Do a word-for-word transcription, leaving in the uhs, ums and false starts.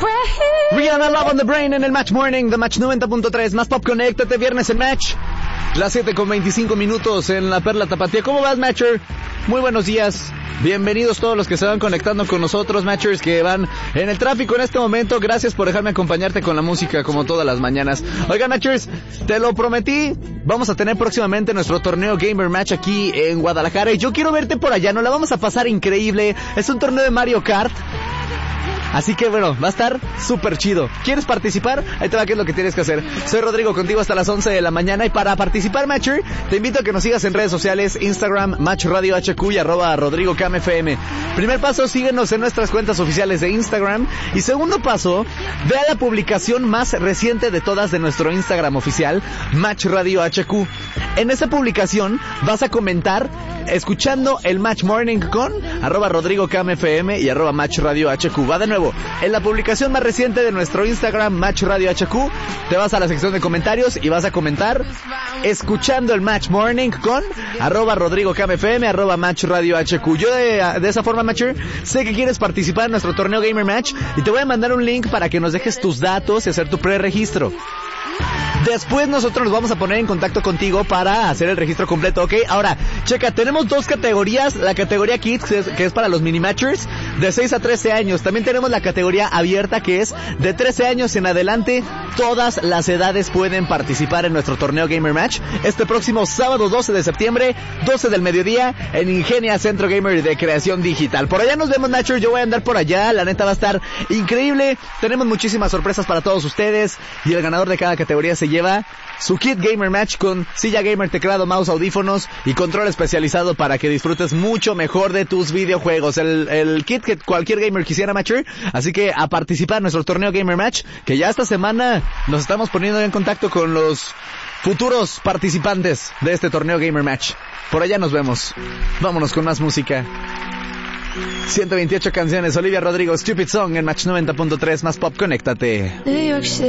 Rihanna, Love on the Brain en el Match Morning de Match noventa punto tres. Más pop, conéctate, viernes en Match. Las siete con veinticinco minutos en la Perla Tapatía. ¿Cómo vas, Matcher? Muy buenos días. Bienvenidos todos los que se van conectando con nosotros, Matchers, que van en el tráfico en este momento. Gracias por dejarme acompañarte con la música como todas las mañanas. Oigan, Matchers, te lo prometí. Vamos a tener próximamente nuestro torneo Gamer Match aquí en Guadalajara. Y yo quiero verte por allá. Nos la vamos a pasar increíble. Es un torneo de Mario Kart. Así que bueno, va a estar súper chido. ¿Quieres participar? Ahí te va qué es lo que tienes que hacer. Soy Rodrigo, contigo hasta las once de la mañana. Y para participar, Matcher, te invito a que nos sigas en redes sociales: Instagram, Match Radio H Q y arroba Rodrigo Cam F M. Primer paso, síguenos en nuestras cuentas oficiales de Instagram. Y segundo paso, ve a la publicación más reciente de todas de nuestro Instagram oficial, Match Radio H Q. En esa publicación vas a comentar escuchando el Match Morning con arroba Rodrigo Cam F M y arroba Match Radio H Q. Va de nuevo, en la publicación más reciente de nuestro Instagram, Match Radio H Q, te vas a la sección de comentarios y vas a comentar escuchando el Match Morning con arroba Rodrigo Cam F M, arroba Match Radio H Q. Yo de, de esa forma, Matcher, sé que quieres participar en nuestro torneo Gamer Match y te voy a mandar un link para que nos dejes tus datos y hacer tu preregistro. Después nosotros nos vamos a poner en contacto contigo para hacer el registro completo, ¿ok? Ahora, checa, tenemos dos categorías. La categoría Kids, que es, que es para los mini-matchers, de seis a trece años. También tenemos la categoría abierta, que es de trece años en adelante. Todas las edades pueden participar en nuestro torneo Gamer Match. Este próximo sábado doce de septiembre, doce del mediodía, en Ingenia Centro Gamer de Creación Digital. Por allá nos vemos, Matcher. Yo voy a andar por allá. La neta va a estar increíble. Tenemos muchísimas sorpresas para todos ustedes. Y el ganador de cada categoría se lleva su kit Gamer Match con silla gamer, teclado, mouse, audífonos y control especializado para que disfrutes mucho mejor de tus videojuegos. El, el kit que cualquier gamer quisiera, Matcher. Así que a participar en nuestro torneo Gamer Match, que ya esta semana nos estamos poniendo en contacto con los futuros participantes de este torneo Gamer Match. Por allá nos vemos. Vámonos con más música. ciento veintiocho canciones, Olivia Rodrigo, Stupid Song en Match noventa punto tres. Más pop, conéctate.